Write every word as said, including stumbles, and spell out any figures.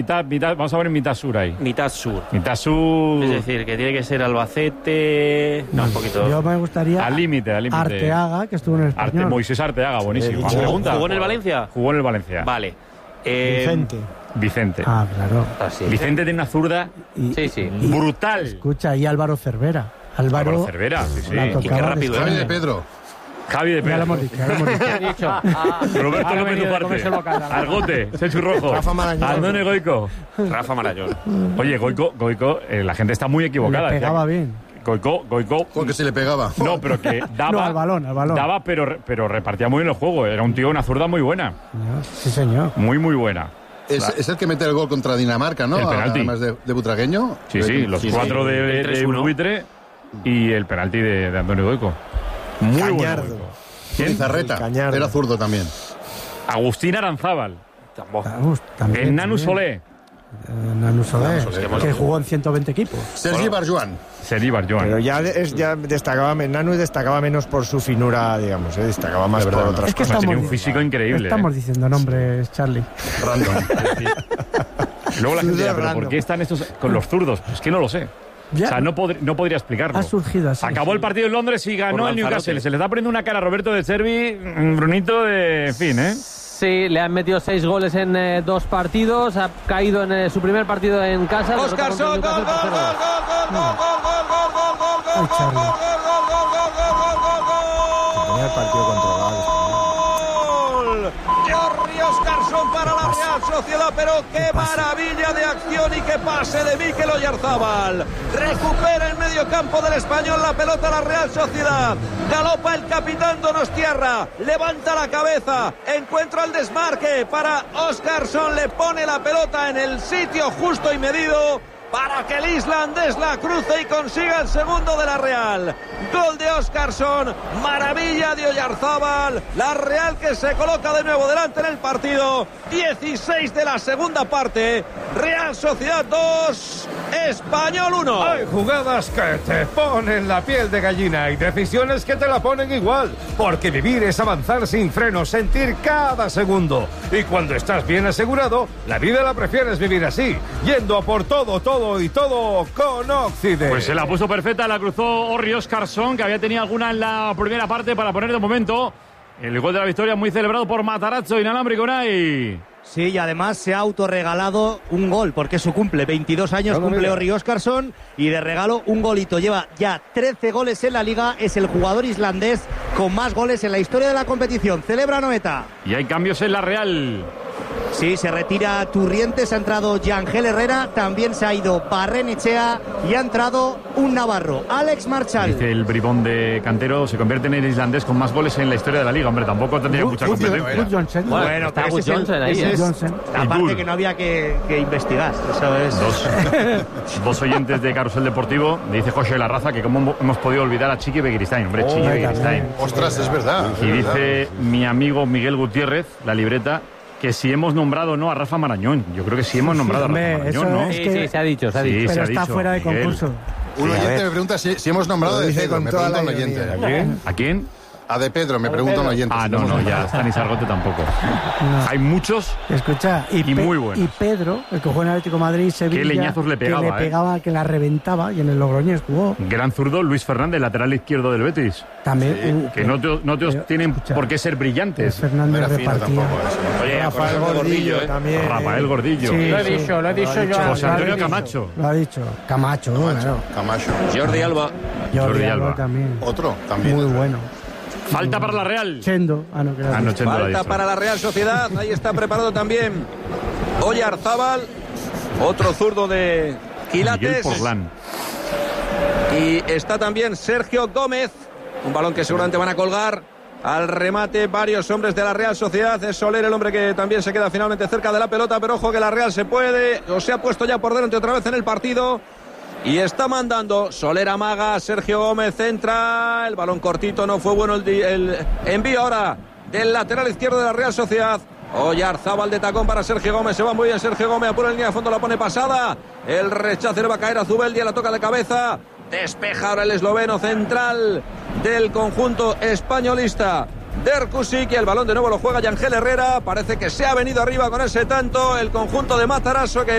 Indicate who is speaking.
Speaker 1: Mitad, mitad, vamos a poner mitad sur ahí.
Speaker 2: Mitad sur.
Speaker 1: Mitad sur.
Speaker 2: Es decir, que tiene que ser Albacete. No, un poquito.
Speaker 3: Yo me gustaría.
Speaker 1: Al límite, al límite.
Speaker 3: Arteaga, que estuvo en el Español.
Speaker 1: Arte, Moisés Arteaga, buenísimo.
Speaker 2: Sí,
Speaker 1: pregunta.
Speaker 2: ¿Jugó en el Valencia?
Speaker 1: Jugó en el Valencia.
Speaker 2: Vale. Eh,
Speaker 4: Vicente.
Speaker 1: Vicente.
Speaker 3: Ah, claro.
Speaker 2: Así.
Speaker 1: Vicente tiene una zurda
Speaker 3: Y,
Speaker 2: Sí, sí.
Speaker 3: y-
Speaker 1: brutal.
Speaker 3: Escucha, y Álvaro Cervera. Álvaro,
Speaker 1: Álvaro Cervera, sí, sí.
Speaker 3: la
Speaker 1: Y
Speaker 2: qué
Speaker 3: tocaba
Speaker 2: rápido
Speaker 3: de-
Speaker 5: Javi
Speaker 2: era.
Speaker 5: de Pedro.
Speaker 1: Javi de
Speaker 3: Ya lo
Speaker 1: Pedro.
Speaker 3: hemos dicho, ya lo hemos dicho.
Speaker 6: He dicho.
Speaker 1: Roberto
Speaker 6: Ha
Speaker 1: López
Speaker 6: venido de
Speaker 1: Duarte.
Speaker 6: comerse el bocata.
Speaker 1: Argote, Sechu Rojo.
Speaker 4: Rafa Marañón.
Speaker 1: Andone Goico.
Speaker 2: Rafa Marayón.
Speaker 1: Oye, Goico, Goico, eh, la gente está muy equivocada.
Speaker 3: Le
Speaker 1: Decía
Speaker 3: pegaba
Speaker 1: que-
Speaker 3: bien.
Speaker 1: Goico, Goico.
Speaker 5: Porque se le pegaba.
Speaker 1: No, pero que daba.
Speaker 3: No, al balón, al balón.
Speaker 1: Daba, pero, pero repartía muy bien el juego. Era un tío, una zurda muy buena.
Speaker 3: Ya, Sí, señor.
Speaker 1: Muy, muy buena.
Speaker 5: Es, es el que mete el gol contra Dinamarca, ¿no?
Speaker 1: El penalti.
Speaker 5: Además de, de Butragueño.
Speaker 1: Sí, sí, los cuatro
Speaker 2: El
Speaker 1: de, de
Speaker 2: tres uno.
Speaker 1: Buitre y el penalti de, de Antonio Goico. Muy bueno.
Speaker 4: Cañardo.
Speaker 1: Goico. ¿Quién?
Speaker 5: Zizarreta.
Speaker 4: Cañardo.
Speaker 5: Era zurdo también.
Speaker 1: Agustín Aranzábal.
Speaker 3: Vamos, también,
Speaker 1: El Nanu
Speaker 3: también.
Speaker 1: Solé.
Speaker 3: Eh, Nanu Solé,
Speaker 5: Solé,
Speaker 3: que jugó en ciento veinte equipos.
Speaker 5: Sergi Barjuan.
Speaker 1: Seri Barjoan.
Speaker 4: Pero ya, es, ya destacaba, Nanu destacaba menos por su finura, digamos, ¿eh? Destacaba más
Speaker 5: De verdad,
Speaker 4: por
Speaker 5: ¿no?
Speaker 4: otras
Speaker 3: Es que
Speaker 4: cosas.
Speaker 1: Tenía un
Speaker 3: estamos,
Speaker 1: físico increíble.
Speaker 3: estamos
Speaker 1: ¿eh?
Speaker 3: diciendo nombres, Charlie.
Speaker 5: Random.
Speaker 1: Luego la gente dirá, pero
Speaker 4: Random.
Speaker 1: ¿por qué están estos con los zurdos? Pues es que no lo sé.
Speaker 3: Ya.
Speaker 1: O sea, no, pod- no podría explicarlo.
Speaker 3: Ha surgido así.
Speaker 1: Acabó el partido en Londres y ganó
Speaker 2: Por
Speaker 1: el Newcastle.
Speaker 2: Lanzarote.
Speaker 1: Se le está poniendo una cara a Roberto de Servi, mm, Brunito, de en fin, ¿eh?
Speaker 6: Sí, le han metido seis goles en eh, dos partidos. Ha caído en eh, su primer partido en casa.
Speaker 7: Óscarson, gol, gol, gol, gol, gol, gol, gol, gol, gol, gol,
Speaker 3: Ay, Charlie.
Speaker 4: Tenía el partido controlado.
Speaker 7: Jordi Óscarson para la Real Sociedad, pero qué maravilla de acción y qué pase de Mikel Oyarzábal. Recupera el medio campo del Español la pelota a la Real Sociedad. Galopa el capitán Donostiarra, levanta la cabeza, encuentra el desmarque para Óscarson, le pone la pelota en el sitio justo y medido para que el islandés la cruce y consiga el segundo de la Real. Gol de Óscarson, maravilla de Oyarzábal, la Real que se coloca de nuevo delante en el partido. dieciséis de la segunda parte, Real Sociedad dos, Español uno.
Speaker 8: Hay jugadas que te ponen la piel de gallina y decisiones que te la ponen igual, porque vivir es avanzar sin freno, sentir cada segundo. Y cuando estás bien asegurado, la vida la prefieres vivir así, yendo a por todo, todo y todo con Occident.
Speaker 1: Pues se la puso perfecta, la cruzó Orri Óscarson, que había tenido alguna en la primera parte para poner de momento el gol de la victoria, muy celebrado por Matarazzo inalámbrico Unai.
Speaker 9: Sí, y además se ha autorregalado un gol, porque es su cumple, veintidós años
Speaker 8: No, no,
Speaker 9: cumple
Speaker 8: mira.
Speaker 9: Orri Óscarson, y de regalo un golito. Lleva ya trece goles en la Liga, es el jugador islandés con más goles en la historia de la competición. Celebra Noeta.
Speaker 1: Y hay cambios en la Real.
Speaker 9: Sí, se retira Turrientes, ha entrado Yangel Herrera, también se ha ido Barrenechea y ha entrado un navarro, Alex Marchal.
Speaker 1: Dice el bribón de Cantero, se convierte en el islandés con más goles en la historia de la Liga. Hombre, tampoco tendría mucha
Speaker 3: Good-
Speaker 1: competencia.
Speaker 3: Good Johnson.
Speaker 6: Bueno,
Speaker 9: Bueno,
Speaker 6: está
Speaker 9: pero
Speaker 6: Gus
Speaker 9: ese es el-
Speaker 6: Johnson ahí,
Speaker 9: ese
Speaker 6: ¿eh?
Speaker 9: es
Speaker 3: Johnson.
Speaker 9: la
Speaker 1: Y
Speaker 9: parte
Speaker 1: Bull.
Speaker 9: que no había que, que investigar. Eso es.
Speaker 1: Dos, dos oyentes de Carrusel Deportivo, le dice José La Raza que cómo hemos podido olvidar a Chiqui Begiristain. Hombre, Chiqui
Speaker 3: Hombre,
Speaker 1: Begiristain.
Speaker 3: también.
Speaker 5: Ostras, es verdad.
Speaker 1: Y dice mi amigo Miguel Gutiérrez, la libreta, que si hemos nombrado o no a Rafa Marañón. Yo creo que sí hemos nombrado
Speaker 3: hombre,
Speaker 1: a Rafa Marañón,
Speaker 3: eso
Speaker 1: ¿no?
Speaker 3: es
Speaker 6: Sí,
Speaker 3: que-
Speaker 6: sí, se ha dicho, se ha
Speaker 1: Sí,
Speaker 6: dicho.
Speaker 1: se
Speaker 3: Pero
Speaker 1: ha
Speaker 3: está
Speaker 1: dicho,
Speaker 3: fuera de
Speaker 1: Miguel.
Speaker 3: concurso.
Speaker 5: Un
Speaker 4: Sí, a
Speaker 5: oyente
Speaker 4: ver.
Speaker 5: me pregunta si, si hemos nombrado
Speaker 4: Lo
Speaker 5: a De
Speaker 4: dice
Speaker 5: Pedro.
Speaker 4: con
Speaker 5: Me
Speaker 4: toda
Speaker 5: pregunta un
Speaker 4: la
Speaker 5: oyente.
Speaker 4: ironía.
Speaker 1: ¿A quién? ¿A quién?
Speaker 5: A De Pedro, me pregunta un oyente.
Speaker 1: Ah,
Speaker 5: si
Speaker 1: no,
Speaker 5: hemos
Speaker 1: no,
Speaker 5: nombrado.
Speaker 1: ya Stanis Argote tampoco.
Speaker 3: No.
Speaker 1: Hay muchos.
Speaker 3: Escucha, y,
Speaker 1: Y
Speaker 3: Pe-
Speaker 1: muy buenos.
Speaker 3: y Pedro, el que jugó en el Atlético de Madrid y Sevilla,
Speaker 1: Qué leñazos le pegaba,
Speaker 3: que
Speaker 1: ¿eh?
Speaker 3: le pegaba, que la reventaba, y en el Logroñés jugó.
Speaker 1: Gran zurdo, Luis Fernández, lateral izquierdo del Betis.
Speaker 3: También. uh,
Speaker 1: Que no, te- no todos
Speaker 3: pero,
Speaker 1: tienen
Speaker 3: escucha,
Speaker 1: por qué ser brillantes.
Speaker 3: Fernández
Speaker 5: No era fino
Speaker 3: repartía.
Speaker 5: tampoco eso.
Speaker 2: Oye,
Speaker 4: Rafael
Speaker 2: Gordillo,
Speaker 4: Gordillo
Speaker 2: ¿eh?
Speaker 4: también.
Speaker 1: Rafael Gordillo.
Speaker 3: Sí,
Speaker 6: Lo he
Speaker 3: sí.
Speaker 6: dicho, lo he dicho yo.
Speaker 1: José
Speaker 6: lo he
Speaker 1: Antonio
Speaker 6: dicho.
Speaker 1: Camacho.
Speaker 3: Lo ha dicho. Camacho, claro.
Speaker 5: Camacho.
Speaker 2: Jordi Alba.
Speaker 3: Jordi
Speaker 1: Jordi
Speaker 3: Alba
Speaker 1: Alba.
Speaker 3: también.
Speaker 5: Otro, también.
Speaker 3: Muy bueno.
Speaker 1: Falta para la Real.
Speaker 3: Chendo. Ah, no, que era
Speaker 1: Ah, no,
Speaker 3: otro.
Speaker 1: Chendo lo ha
Speaker 7: Falta
Speaker 1: dicho.
Speaker 7: para la Real Sociedad, ahí está preparado también Oyarzábal, otro zurdo de
Speaker 1: Miguel
Speaker 7: Quilates.
Speaker 1: Porlán.
Speaker 7: Y está también Sergio Gómez, un balón que seguramente van a colgar. Al remate varios hombres de la Real Sociedad. Es Soler el hombre que también se queda finalmente cerca de la pelota, pero ojo que la Real se puede, o se ha puesto ya por delante otra vez en el partido. Y está mandando Soler, amaga, Sergio Gómez entra, el balón cortito, no fue bueno el, di- el envío ahora del lateral izquierdo de la Real Sociedad. Oyarzábal de tacón para Sergio Gómez, se va muy bien Sergio Gómez, apura en línea de fondo, la pone pasada, el rechazo le va a caer a Zubeldia, la toca de cabeza, despeja ahora el esloveno central del conjunto españolista. Derkusik, y el balón de nuevo lo juega Yangel Herrera. Parece que se ha venido arriba con ese tanto el conjunto de Matarazzo, que